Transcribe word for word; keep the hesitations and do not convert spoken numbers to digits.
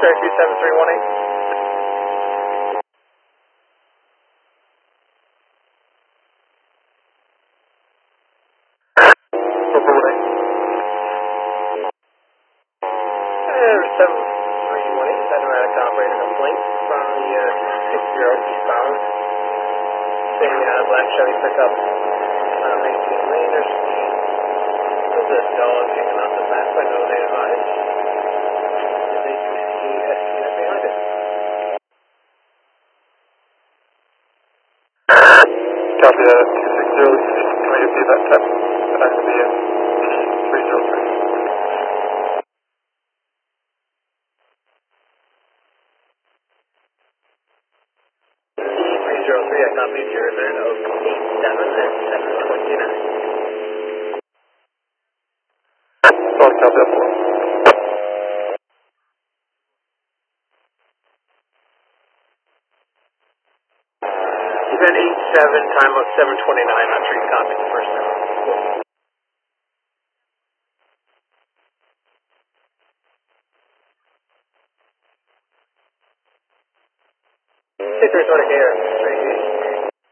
two seven three one eight. seven three one eight, Automatic operator complaint from the uh, six zero eastbound. Saying uh, black Chevy pickup, uh, maintain lane or speed. There's a dog hanging out the back window, they advise. There's a two C S unit behind it. Copy that, two six zero, can we get that test? Back to the three zero three. three zero three, I copied your event of eight seven and seven twenty-nine. Oh, copy that below. Event eight seven, time of seven twenty-nine, not sure you copied the first time. Six three twenty K, straight east.